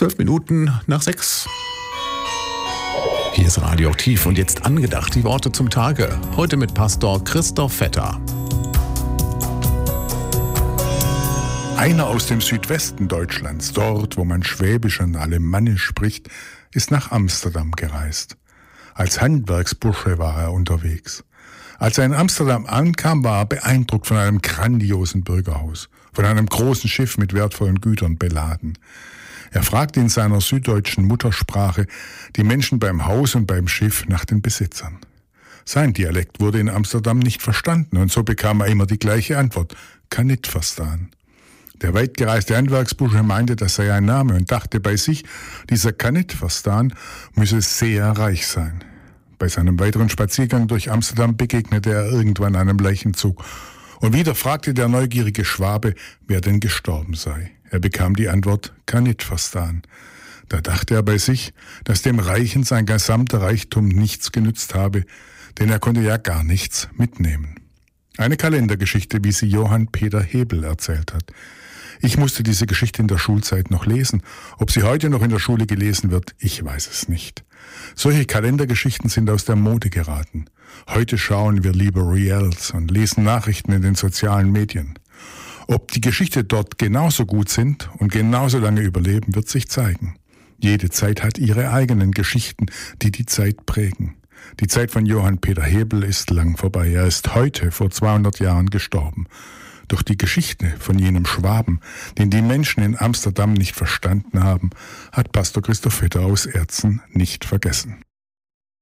6:12. Hier ist Radioaktiv und jetzt angedacht die Worte zum Tage. Heute mit Pastor Christoph Vetter. Einer aus dem Südwesten Deutschlands, dort, wo man Schwäbisch und Alemannisch spricht, ist nach Amsterdam gereist. Als Handwerksbursche war er unterwegs. Als er in Amsterdam ankam, war er beeindruckt von einem grandiosen Bürgerhaus, von einem großen Schiff mit wertvollen Gütern beladen. Er fragte in seiner süddeutschen Muttersprache die Menschen beim Haus und beim Schiff nach den Besitzern. Sein Dialekt wurde in Amsterdam nicht verstanden und so bekam er immer die gleiche Antwort: kann nicht verstaan. Der weitgereiste Handwerksbursche meinte, das sei ein Name und dachte bei sich, dieser kann nicht verstaan müsse sehr reich sein. Bei seinem weiteren Spaziergang durch Amsterdam begegnete er irgendwann einem Leichenzug. Und wieder fragte der neugierige Schwabe, wer denn gestorben sei. Er bekam die Antwort, kann nicht verstaan. Da dachte er bei sich, dass dem Reichen sein gesamter Reichtum nichts genützt habe, denn er konnte ja gar nichts mitnehmen. Eine Kalendergeschichte, wie sie Johann Peter Hebel erzählt hat. Ich musste diese Geschichte in der Schulzeit noch lesen. Ob sie heute noch in der Schule gelesen wird, ich weiß es nicht. Solche Kalendergeschichten sind aus der Mode geraten. Heute schauen wir lieber Reels und lesen Nachrichten in den sozialen Medien. Ob die Geschichten dort genauso gut sind und genauso lange überleben, wird sich zeigen. Jede Zeit hat ihre eigenen Geschichten, die die Zeit prägen. Die Zeit von Johann Peter Hebel ist lang vorbei. Er ist heute vor 200 Jahren gestorben. Doch die Geschichte von jenem Schwaben, den die Menschen in Amsterdam nicht verstanden haben, hat Pastor Christoph Vetter aus Erzen nicht vergessen.